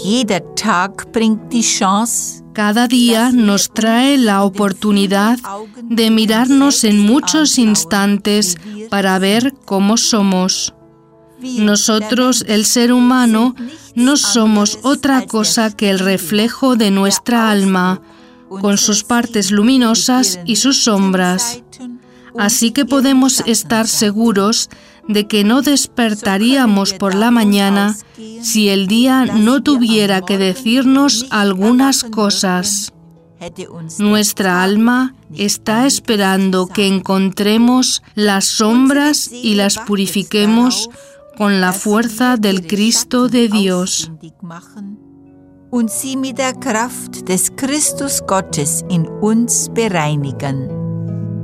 Jeder Tag bringt die Chance, Cada día nos trae la oportunidad de mirarnos en muchos instantes para ver cómo somos. Nosotros, el ser humano, no somos otra cosa que el reflejo de nuestra alma, con sus partes luminosas y sus sombras. Así que podemos estar seguros de que no despertaríamos por la mañana si el día no tuviera que decirnos algunas cosas. Nuestra alma está esperando que encontremos las sombras y las purifiquemos con la fuerza del Cristo de Dios. Und sie mit der Kraft des Christus Gottes in uns bereinigen.